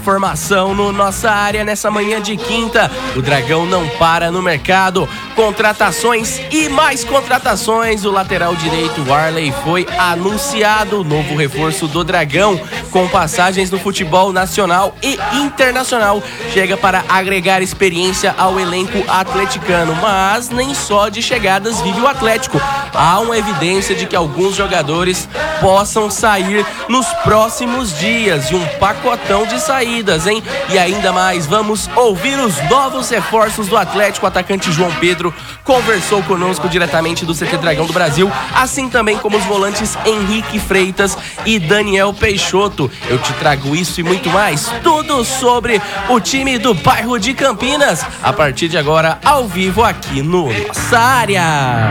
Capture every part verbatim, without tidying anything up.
Formação no nossa área nessa manhã de quinta. O Dragão não para no mercado. Contratações e mais contratações. O lateral direito Warley foi anunciado. Novo reforço do Dragão, com passagens no futebol nacional e internacional. Chega para agregar experiência ao elenco atleticano. Mas nem só de chegadas vive o Atlético. Há uma evidência de que alguns jogadores possam sair nos próximos dias. E um pacotão de saídas. Hein? E ainda mais, vamos ouvir os novos reforços do Atlético. O atacante João Pedro conversou conosco diretamente do C T Dragão do Brasil, assim também como os volantes Henrique Freitas e Daniel Peixoto. Eu te trago isso e muito mais, tudo sobre o time do bairro de Campinas, a partir de agora, ao vivo aqui no Nossa Área.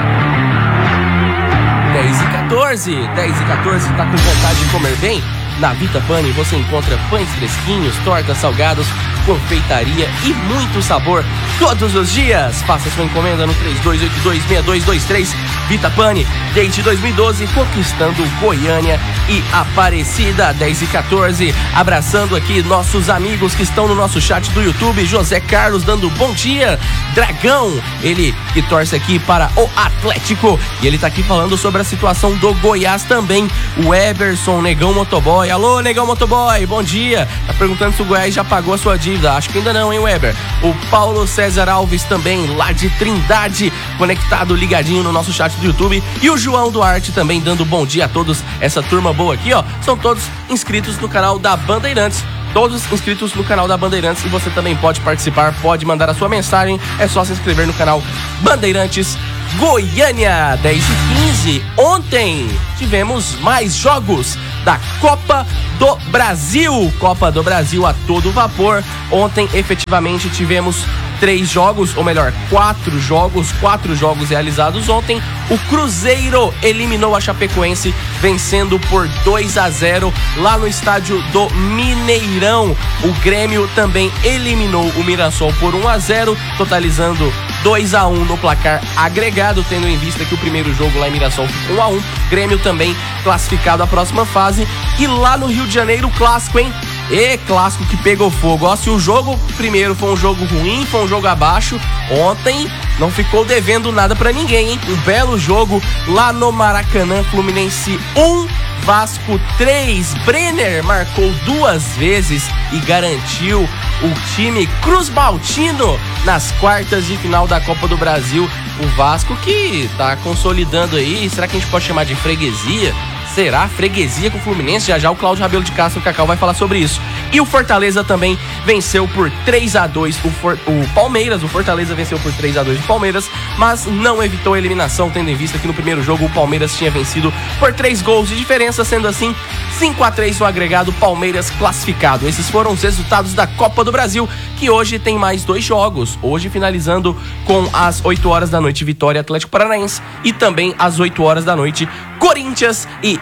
dez e quatorze, dez e quatorze, tá com vontade de comer bem? Na Vita Pane você encontra pães fresquinhos, tortas, salgados, confeitaria e muito sabor todos os dias. Faça sua encomenda no três dois oito dois, seis dois dois três. Vita Pane, desde dois mil e doze, conquistando Goiânia e Aparecida. Dez e quatorze, abraçando aqui nossos amigos que estão no nosso chat do YouTube. José Carlos dando bom dia. Dragão, ele que torce aqui para o Atlético, e ele tá aqui falando sobre a situação do Goiás também. O Eberson, Negão Motoboy. Alô, Negão Motoboy, bom dia. Tá perguntando se o Goiás já pagou a sua dívida. Acho que ainda não, hein, Weber? O Paulo César Alves também, lá de Trindade, conectado, ligadinho no nosso chat do YouTube. E o João Duarte também dando bom dia a todos. Essa turma boa aqui, ó, são todos inscritos no canal da Bandeirantes. Todos inscritos no canal da Bandeirantes, e você também pode participar, pode mandar a sua mensagem. É só se inscrever no canal Bandeirantes Goiânia. Dez e quinze, ontem tivemos mais jogos da Copa do Brasil. Copa do Brasil a todo vapor. Ontem efetivamente tivemos três jogos, ou melhor, quatro jogos, quatro jogos realizados ontem. O Cruzeiro eliminou a Chapecoense, vencendo por dois a zero lá no estádio do Mineirão. O Grêmio também eliminou o Mirassol por um a zero, totalizando dois a um no placar agregado, tendo em vista que o primeiro jogo lá em Mirassol ficou um a um. Grêmio também classificado à próxima fase. E lá no Rio de Janeiro, o clássico, hein? E clássico que pegou fogo. Ó, se o jogo primeiro foi um jogo ruim, foi um jogo abaixo, ontem não ficou devendo nada pra ninguém, hein? Um belo jogo lá no Maracanã. Fluminense um, Vasco três. Brenner marcou duas vezes e garantiu o time cruzmaltino nas quartas de final da Copa do Brasil. O Vasco que tá consolidando aí, será que a gente pode chamar de freguesia? Será freguesia com o Fluminense? Já já o Cláudio Rabelo de Castro, o Cacau, vai falar sobre isso. E o Fortaleza também venceu por três a dois o, For... o Palmeiras. O Fortaleza venceu por três a dois o Palmeiras, mas não evitou a eliminação, tendo em vista que no primeiro jogo o Palmeiras tinha vencido por três gols de diferença, sendo assim cinco a três no agregado, Palmeiras classificado. Esses foram os resultados da Copa do Brasil, que hoje tem mais dois jogos. Hoje finalizando com às oito horas da noite, Vitória Atlético Paranaense, e também às oito horas da noite, Corinthians e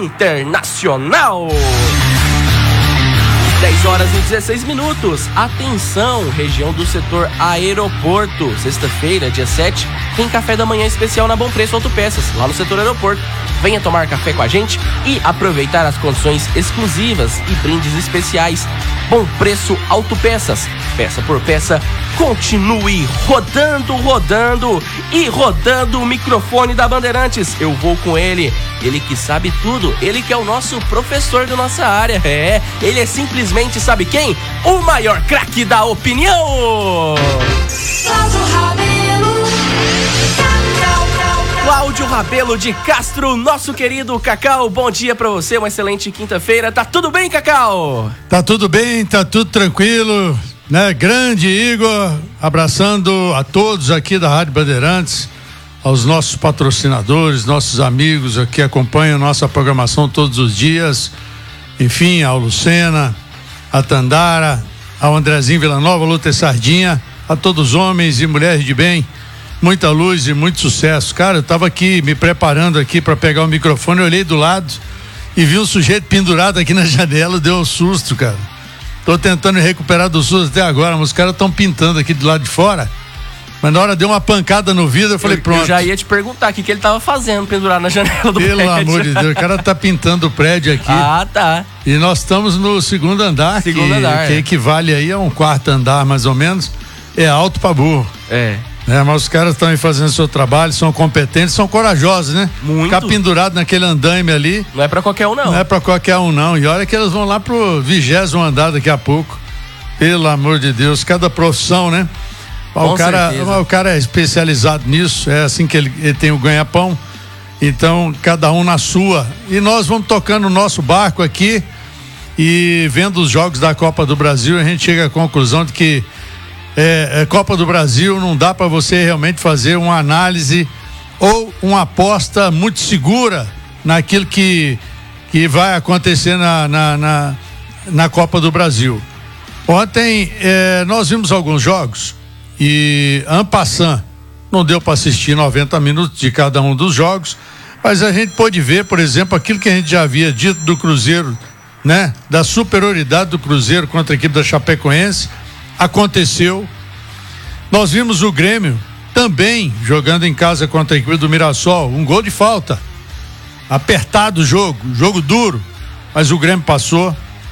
Internacional. dez horas e dezesseis minutos. Atenção, região do setor aeroporto. Sexta-feira, dia sete, tem café da manhã especial na Bom Preço Autopeças, lá no setor aeroporto. Venha tomar café com a gente e aproveitar as condições exclusivas e brindes especiais. Bom Preço Autopeças. Peça por peça, continue rodando, rodando e rodando o microfone da Bandeirantes. Eu vou com ele, ele que sabe tudo, ele que é o nosso professor da nossa área. É, ele é simplesmente, sabe quem? O maior craque da opinião. Cláudio Rabelo. Cláudio Rabelo de Castro, nosso querido Cacau, bom dia pra você, uma excelente quinta-feira. Tá tudo bem, Cacau? Tá tudo bem, tá tudo tranquilo, né? Grande Igor, abraçando a todos aqui da Rádio Bandeirantes, aos nossos patrocinadores, nossos amigos que acompanham nossa programação todos os dias, enfim, ao Lucena, a Tandara, ao Andrezinho Villanova, a Luta Sardinha, a todos os homens e mulheres de bem. Muita luz e muito sucesso. Cara, eu tava aqui me preparando aqui para pegar o microfone, eu olhei do lado e vi um sujeito pendurado aqui na janela, deu um susto, cara. Tô tentando me recuperar do susto até agora, mas os caras estão pintando aqui do lado de fora. Mas na hora deu uma pancada no vidro, eu falei, eu, pronto. Eu já ia te perguntar o que, que ele tava fazendo pendurado na janela do Pelo prédio. Pelo amor de Deus, o cara tá pintando o prédio aqui. Ah, tá. E nós estamos no segundo andar, segundo que, andar, que é. equivale aí a um quarto andar, mais ou menos. É alto pra burro. É. É, mas os caras estão aí fazendo seu trabalho, são competentes, são corajosos, né? Muito. Ficar pendurado naquele andaime ali. Não é pra qualquer um, não. Não é pra qualquer um, não. E olha que eles vão lá pro vigésimo andar daqui a pouco. Pelo amor de Deus, cada profissão, né? Com o, cara, certeza. o cara é especializado nisso, é assim que ele, ele tem o ganha-pão. Então, cada um na sua. E nós vamos tocando o nosso barco aqui e vendo os jogos da Copa do Brasil, a gente chega à conclusão de que É, é, Copa do Brasil não dá para você realmente fazer uma análise ou uma aposta muito segura naquilo que, que vai acontecer na, na, na, na Copa do Brasil. Ontem é, nós vimos alguns jogos e en passant, não deu para assistir noventa minutos de cada um dos jogos, mas a gente pôde ver, por exemplo, aquilo que a gente já havia dito do Cruzeiro, né? Da superioridade do Cruzeiro contra a equipe da Chapecoense. Aconteceu. Nós vimos o Grêmio também jogando em casa contra a equipe do Mirassol, um gol de falta, apertado o jogo, jogo duro, mas o Grêmio passou.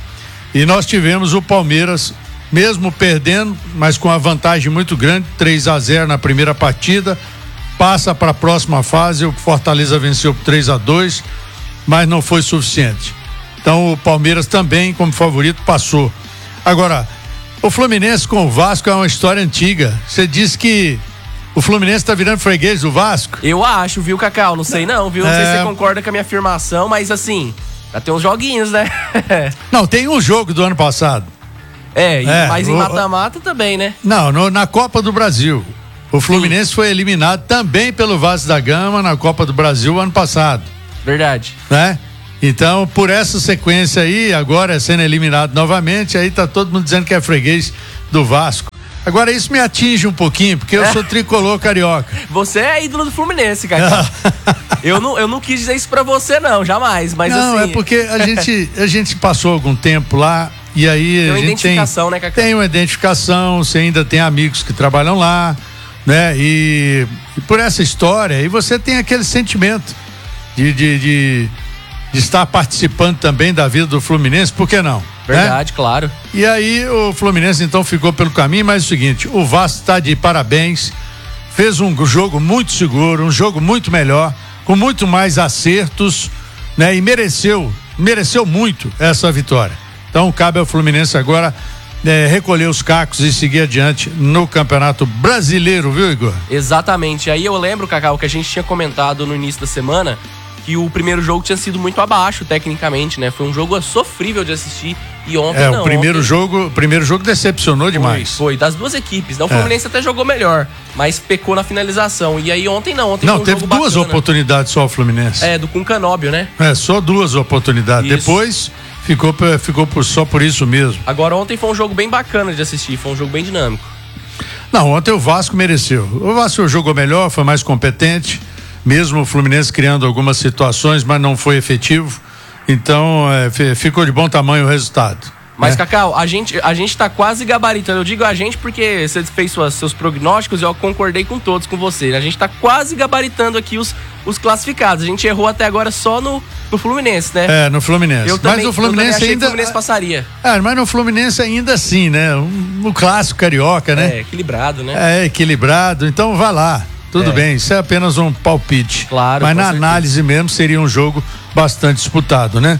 E nós tivemos o Palmeiras, mesmo perdendo, mas com a vantagem muito grande, três a zero na primeira partida, passa para a próxima fase. O Fortaleza venceu por três a dois, mas não foi suficiente. Então o Palmeiras também, como favorito, passou. Agora, o Fluminense com o Vasco é uma história antiga. Você disse que o Fluminense está virando freguês do Vasco? Eu acho, viu, Cacau? Não sei não, viu? Não É... sei se você concorda com a minha afirmação, mas assim, já tem uns joguinhos, né? Não, tem um jogo do ano passado. É, e É, mas em o- mata-mata também, né? Não, no- na Copa do Brasil. O Fluminense foi eliminado também pelo Vasco da Gama na Copa do Brasil ano passado, Verdade. né? Então, por essa sequência aí, agora sendo eliminado novamente, aí tá todo mundo dizendo que é freguês do Vasco. Agora, isso me atinge um pouquinho, porque eu É. sou tricolor carioca. Você é ídolo do Fluminense, Cacau. eu, não, eu não quis dizer isso pra você, não, jamais. Mas Não, assim. é porque a gente, a gente passou algum tempo lá e aí Tem a uma gente identificação, tem, né, Cacau? tem uma identificação, você ainda tem amigos que trabalham lá, né? E, e por essa história, e você tem aquele sentimento de, de, de, de estar participando também da vida do Fluminense, por que não? Verdade, claro. E aí o Fluminense então ficou pelo caminho, mas é o seguinte, o Vasco está de parabéns, fez um jogo muito seguro, um jogo muito melhor, com muito mais acertos, né? E mereceu, mereceu muito essa vitória. Então cabe ao Fluminense agora é, recolher os cacos e seguir adiante no Campeonato Brasileiro, viu, Igor? Exatamente. Aí eu lembro, Cacau, que a gente tinha comentado no início da semana que o primeiro jogo tinha sido muito abaixo, tecnicamente, né? Foi um jogo sofrível de assistir. E ontem É, não. o primeiro ontem... jogo, o primeiro jogo decepcionou demais. Foi, foi, das duas equipes. Né? O Fluminense é. até jogou melhor, mas pecou na finalização. E aí ontem não, ontem Não, foi um teve jogo duas bacana. oportunidades só o Fluminense. É, do com Canóbio, né? É, só duas oportunidades. Isso. Depois ficou, ficou por, só por isso mesmo. Agora ontem foi um jogo bem bacana de assistir, foi um jogo bem dinâmico. Não, ontem o Vasco mereceu. O Vasco jogou melhor, foi mais competente, mesmo o Fluminense criando algumas situações, mas não foi efetivo. Então, é, ficou de bom tamanho o resultado. Mas, né? Cacau, a gente, a gente tá quase gabaritando. Eu digo a gente porque você fez suas, seus prognósticos e eu concordei com todos com você. A gente tá quase gabaritando aqui os, os classificados. A gente errou até agora só no, no Fluminense, né? É, no Fluminense. Eu também, mas o Fluminense eu também achei ainda. que o Fluminense passaria. É, mas no Fluminense ainda assim, né? Um, um clássico carioca, né? É, equilibrado, né? É, equilibrado. Então vai lá. Tudo É. bem, isso é apenas um palpite. Claro, mas com na certeza. análise mesmo seria um jogo bastante disputado, né?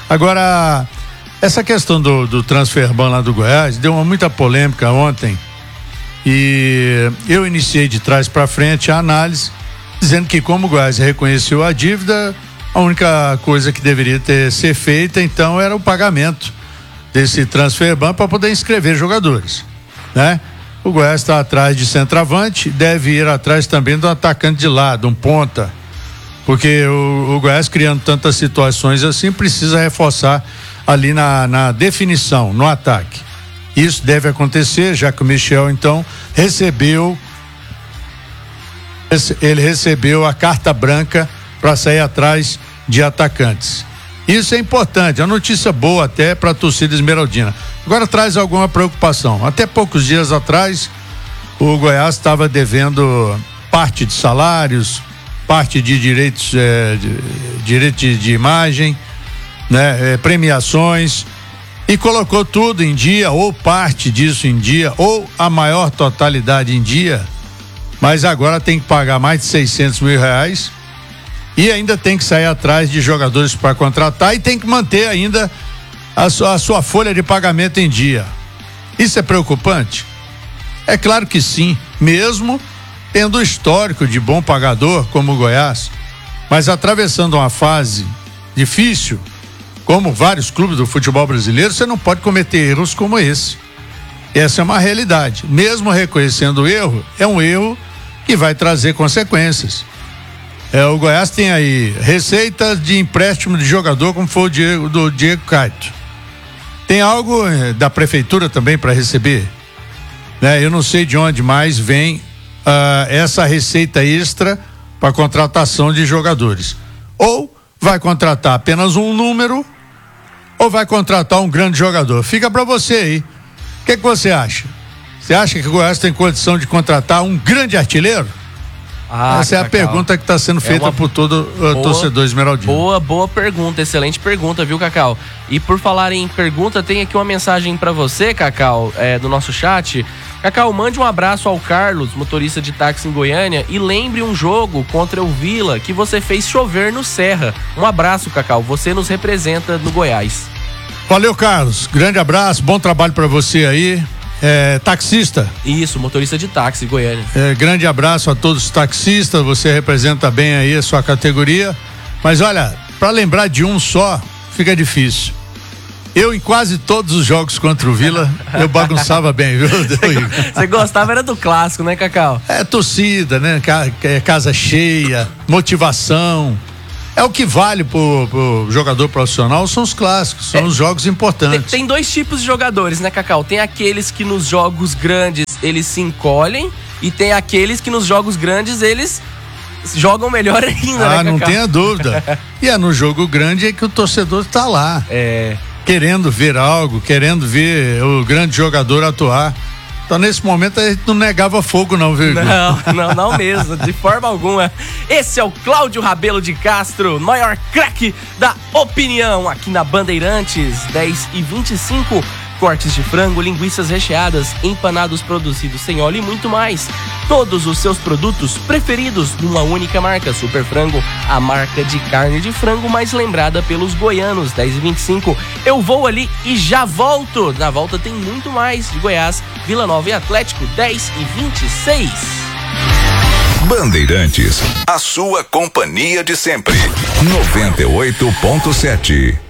Agora, essa questão do, do transferban lá do Goiás deu uma muita polêmica ontem e eu iniciei de trás para frente a análise, dizendo que como o Goiás reconheceu a dívida, a única coisa que deveria ter ser feita então era o pagamento desse transferban para poder inscrever jogadores, né? O Goiás está atrás de centroavante, deve ir atrás também do atacante de lado, um ponta, porque o, o Goiás criando tantas situações assim precisa reforçar ali na, na definição, no ataque. Isso deve acontecer, já que o Michel então recebeu ele recebeu a carta branca para sair atrás de atacantes. Isso é importante, é uma notícia boa até para a torcida esmeraldina. Agora traz alguma preocupação. Até poucos dias atrás, o Goiás estava devendo parte de salários, parte de direitos, é, de, direito de, de imagem, né, é, premiações, e colocou tudo em dia, ou parte disso em dia, ou a maior totalidade em dia, mas agora tem que pagar mais de seiscentos mil reais e ainda tem que sair atrás de jogadores para contratar e tem que manter ainda a sua, a sua folha de pagamento em dia. Isso é preocupante? É claro que sim, mesmo tendo o histórico de bom pagador como o Goiás, mas atravessando uma fase difícil, como vários clubes do futebol brasileiro, você não pode cometer erros como esse. Essa é uma realidade. Mesmo reconhecendo o erro, é um erro que vai trazer consequências. É, o Goiás tem aí receitas de empréstimo de jogador, como foi o Diego, do Diego Caito. Tem algo é, da prefeitura também para receber, né? Eu não sei de onde mais vem uh, essa receita extra para contratação de jogadores. Ou vai contratar apenas um número, ou vai contratar um grande jogador. Fica para você aí. O que, que você acha? Você acha que o Goiás tem condição de contratar um grande artilheiro? Ah, Essa é a Cacau. pergunta que está sendo feita é uma... por todo uh, boa, torcedor esmeraldino. Boa, boa pergunta, excelente pergunta, viu, Cacau? E por falar em pergunta, tem aqui uma mensagem para você, Cacau, é, do nosso chat. Cacau, mande um abraço ao Carlos, motorista de táxi em Goiânia, e lembre um jogo contra o Vila que você fez chover no Serra. Um abraço, Cacau, você nos representa no Goiás. Valeu, Carlos, grande abraço, bom trabalho para você aí. É, taxista? Isso, motorista de táxi, Goiânia. É, grande abraço a todos os taxistas, você representa bem aí a sua categoria, mas olha, para lembrar de um só, fica difícil. Eu, em quase todos os jogos contra o Vila, eu bagunçava bem, viu? Você gostava era do clássico, né, Cacau? É torcida, né? Casa cheia, motivação. É o que vale pro, pro jogador profissional, são os clássicos, são é, os jogos importantes. Tem, tem dois tipos de jogadores, né, Cacau? Tem aqueles que nos jogos grandes eles se encolhem e tem aqueles que nos jogos grandes eles jogam melhor ainda, ah, né, Cacau? Não tenha dúvida. E é no jogo grande é que o torcedor tá lá. É... Querendo ver algo, querendo ver o grande jogador atuar. Então, nesse momento, a gente não negava fogo, não, viu? Não, não, não mesmo, de forma alguma. Esse é o Cláudio Rabelo de Castro, maior craque da opinião aqui na Bandeirantes, dez e vinte e cinco. Cortes de frango, linguiças recheadas, empanados produzidos sem óleo e muito mais. Todos os seus produtos preferidos numa única marca. Super Frango, a marca de carne de frango mais lembrada pelos goianos. dez e vinte e cinco. Eu vou ali e já volto. Na volta tem muito mais de Goiás, Vila Nova e Atlético, dez e vinte e seis. Bandeirantes, a sua companhia de sempre. noventa e oito ponto sete.